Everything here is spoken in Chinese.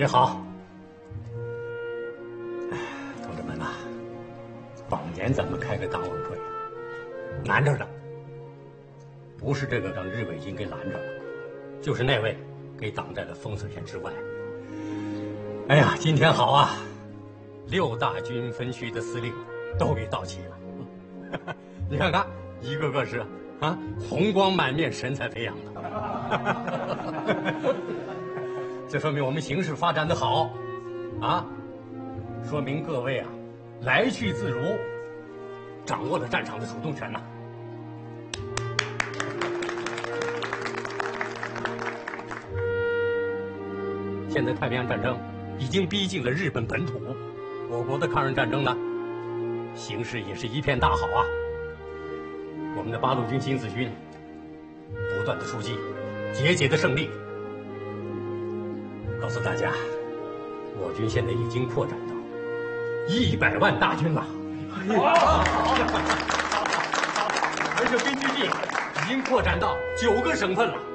也好。同志们呐，往年咱们开个党委会啊，难着的，不是这个让日伪军给拦着了，就是那位给挡在了封锁线之外。哎呀，今天好啊，6大军分区的司令都给到齐了。你看看，一个个是啊，红光满面，神采飞扬的。这说明我们形势发展的好，啊，说明各位啊，来去自如，掌握了战场的主动权呐。现在太平洋战争已经逼近了日本本土，我国的抗日战争呢，形势也是一片大好啊。我们的八路军新四军不断的出击，节节的胜利。告诉大家，我军现在已经扩展到100万大军了，而且根据地已经扩展到9个省份了。